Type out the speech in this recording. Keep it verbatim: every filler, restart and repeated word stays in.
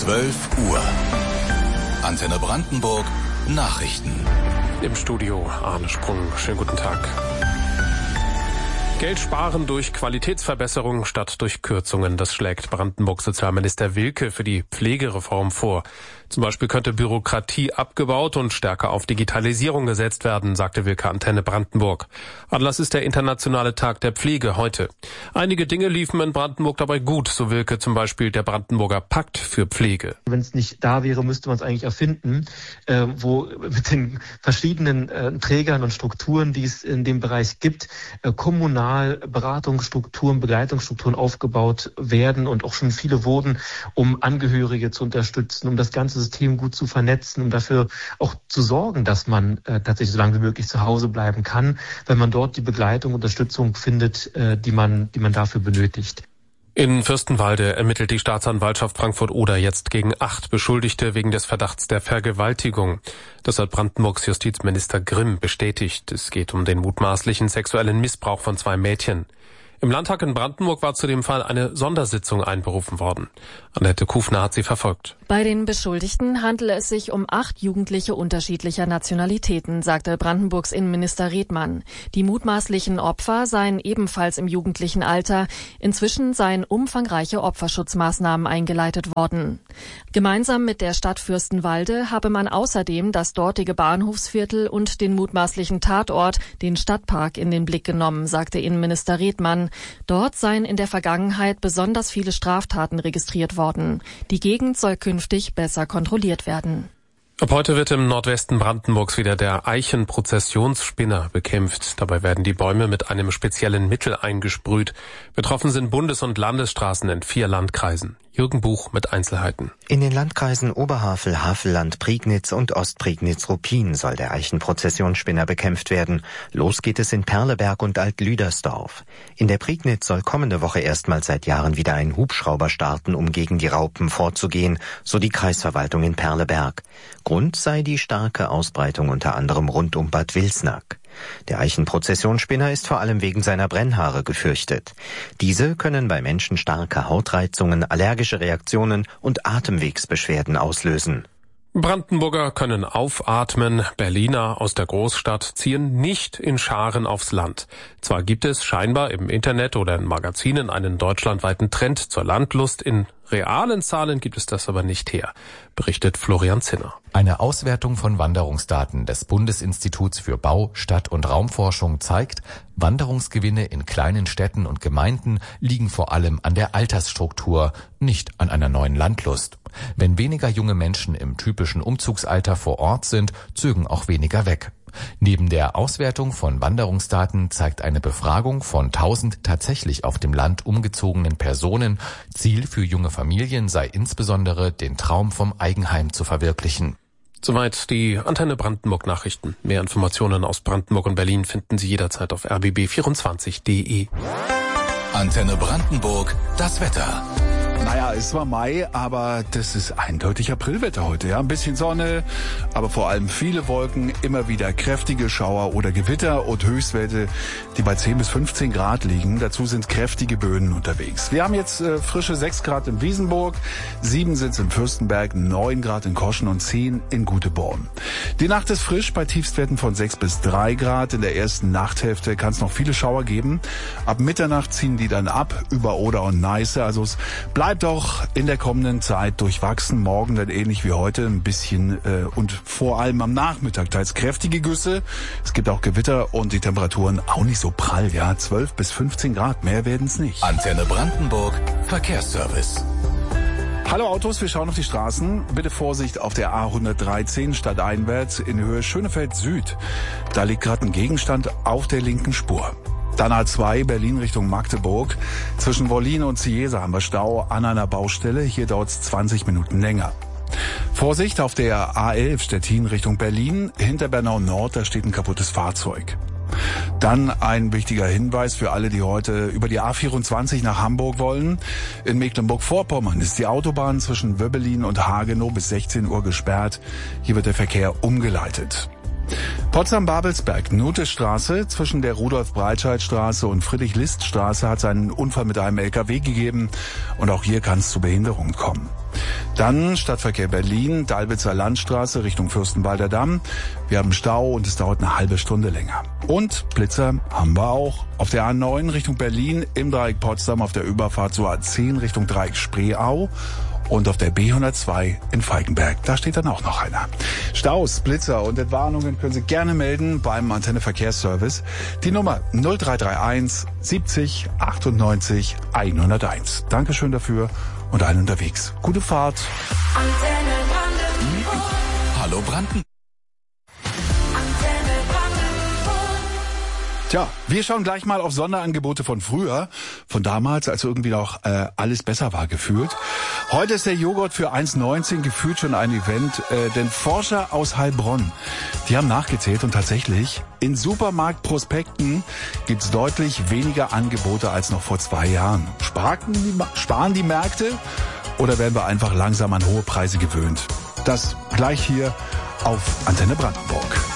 zwölf Uhr. Antenne Brandenburg Nachrichten. Im Studio Arne Sprung. Schönen guten Tag. Geld sparen durch Qualitätsverbesserung statt durch Kürzungen. Das schlägt Brandenburgs Sozialminister Wilke für die Pflegereform vor. Zum Beispiel könnte Bürokratie abgebaut und stärker auf Digitalisierung gesetzt werden, sagte Wilke Antenne Brandenburg. Anlass ist der Internationale Tag der Pflege heute. Einige Dinge liefen in Brandenburg dabei gut, so Wilke, zum Beispiel der Brandenburger Pakt für Pflege. Wenn es nicht da wäre, müsste man es eigentlich erfinden, äh, wo mit den verschiedenen äh, Trägern und Strukturen, die es in dem Bereich gibt, äh, kommunal Beratungsstrukturen, Begleitungsstrukturen aufgebaut werden und auch schon viele wurden, um Angehörige zu unterstützen, um das ganze System gut zu vernetzen, um dafür auch zu sorgen, dass man äh, tatsächlich so lange wie möglich zu Hause bleiben kann, wenn man dort die Begleitung, Unterstützung findet, äh, die man, die man dafür benötigt. In Fürstenwalde ermittelt die Staatsanwaltschaft Frankfurt-Oder jetzt gegen acht Beschuldigte wegen des Verdachts der Vergewaltigung. Das hat Brandenburgs Justizminister Grimm bestätigt. Es geht um den mutmaßlichen sexuellen Missbrauch von zwei Mädchen. Im Landtag in Brandenburg war zu dem Fall eine Sondersitzung einberufen worden. Annette Kufner hat sie verfolgt. Bei den Beschuldigten handele es sich um acht Jugendliche unterschiedlicher Nationalitäten, sagte Brandenburgs Innenminister Redmann. Die mutmaßlichen Opfer seien ebenfalls im jugendlichen Alter. Inzwischen seien umfangreiche Opferschutzmaßnahmen eingeleitet worden. Gemeinsam mit der Stadt Fürstenwalde habe man außerdem das dortige Bahnhofsviertel und den mutmaßlichen Tatort, den Stadtpark, in den Blick genommen, sagte Innenminister Redmann. Dort seien in der Vergangenheit besonders viele Straftaten registriert worden. Die Gegend soll künftig besser kontrolliert werden. Ab heute wird im Nordwesten Brandenburgs wieder der Eichenprozessionsspinner bekämpft. Dabei werden die Bäume mit einem speziellen Mittel eingesprüht. Betroffen sind Bundes- und Landesstraßen in vier Landkreisen. Jürgen Buch mit Einzelheiten. In den Landkreisen Oberhavel, Havelland, Prignitz und Ostprignitz-Ruppin soll der Eichenprozessionsspinner bekämpft werden. Los geht es in Perleberg und Alt-Lüdersdorf. In der Prignitz soll kommende Woche erstmals seit Jahren wieder ein Hubschrauber starten, um gegen die Raupen vorzugehen, so die Kreisverwaltung in Perleberg. Grund sei die starke Ausbreitung unter anderem rund um Bad Wilsnack. Der Eichenprozessionsspinner ist vor allem wegen seiner Brennhaare gefürchtet. Diese können bei Menschen starke Hautreizungen, allergische Reaktionen und Atemwegsbeschwerden auslösen. Brandenburger können aufatmen. Berliner aus der Großstadt ziehen nicht in Scharen aufs Land. Zwar gibt es scheinbar im Internet oder in Magazinen einen deutschlandweiten Trend zur Landlust. In realen Zahlen gibt es das aber nicht her, berichtet Florian Zinner. Eine Auswertung von Wanderungsdaten des Bundesinstituts für Bau-, Stadt- und Raumforschung zeigt, Wanderungsgewinne in kleinen Städten und Gemeinden liegen vor allem an der Altersstruktur, nicht an einer neuen Landlust. Wenn weniger junge Menschen im typischen Umzugsalter vor Ort sind, zögen auch weniger weg. Neben der Auswertung von Wanderungsdaten zeigt eine Befragung von tausend tatsächlich auf dem Land umgezogenen Personen, Ziel für junge Familien sei insbesondere, den Traum vom Eigenheim zu verwirklichen. Soweit die Antenne Brandenburg Nachrichten. Mehr Informationen aus Brandenburg und Berlin finden Sie jederzeit auf r b b vierundzwanzig punkt d e. Antenne Brandenburg, das Wetter. Naja, es war Mai, aber das ist eindeutig Aprilwetter heute. Ja, ein bisschen Sonne, aber vor allem viele Wolken, immer wieder kräftige Schauer oder Gewitter und Höchstwerte, die bei zehn bis fünfzehn Grad liegen. Dazu sind kräftige Böen unterwegs. Wir haben jetzt äh, frische sechs Grad in Wiesenburg, sieben sind im Fürstenberg, neun Grad in Koschen und zehn in Guteborn. Die Nacht ist frisch bei Tiefstwerten von sechs bis drei Grad. In der ersten Nachthälfte kann es noch viele Schauer geben. Ab Mitternacht ziehen die dann ab über Oder und Neiße. Also es bleibt auch in der kommenden Zeit durchwachsen. Morgen dann ähnlich wie heute ein bisschen äh, und vor allem am Nachmittag teils kräftige Güsse. Es gibt auch Gewitter und die Temperaturen auch nicht so prall. Ja, zwölf bis fünfzehn Grad, mehr werden es nicht. Antenne Brandenburg, Verkehrsservice. Hallo Autos, wir schauen auf die Straßen. Bitte Vorsicht auf der A hundertdreizehn stadteinwärts in Höhe Schönefeld Süd. Da liegt gerade ein Gegenstand auf der linken Spur. Dann A zwei Berlin Richtung Magdeburg. Zwischen Wollin und Cieza haben wir Stau an einer Baustelle. Hier dauert es zwanzig Minuten länger. Vorsicht auf der A elf Stettin Richtung Berlin. Hinter Bernau Nord, da steht ein kaputtes Fahrzeug. Dann ein wichtiger Hinweis für alle, die heute über die A vierundzwanzig nach Hamburg wollen. In Mecklenburg-Vorpommern ist die Autobahn zwischen Wöbbelin und Hagenow bis sechzehn Uhr gesperrt. Hier wird der Verkehr umgeleitet. Potsdam-Babelsberg, Nutestraße, zwischen der Rudolf-Breitscheid-Straße und Friedrich-List-Straße hat es einen Unfall mit einem L K W gegeben und auch hier kann es zu Behinderungen kommen. Dann Stadtverkehr Berlin, Dalwitzer Landstraße Richtung Fürstenwalder Damm. Wir haben Stau und es dauert eine halbe Stunde länger. Und Blitzer haben wir auch. Auf der A neun Richtung Berlin, im Dreieck Potsdam auf der Überfahrt zur A zehn Richtung Dreieck Spreeau. Und auf der B hundertzwei in Falkenberg, da steht dann auch noch einer. Staus, Blitzer und Entwarnungen können Sie gerne melden beim Antenne Verkehrsservice. Die Nummer null drei drei eins siebzig achtundneunzig hunderteins. Dankeschön dafür und allen unterwegs. Gute Fahrt. Antenne Brandenburg. Hallo Brandenburg. Tja, wir schauen gleich mal auf Sonderangebote von früher, von damals, als irgendwie noch äh, alles besser war gefühlt. Heute ist der Joghurt für eins neunzehn gefühlt schon ein Event, äh, denn Forscher aus Heilbronn, die haben nachgezählt und tatsächlich in Supermarktprospekten gibt's deutlich weniger Angebote als noch vor zwei Jahren. Sparen die, sparen die Märkte oder werden wir einfach langsam an hohe Preise gewöhnt? Das gleich hier auf Antenne Brandenburg.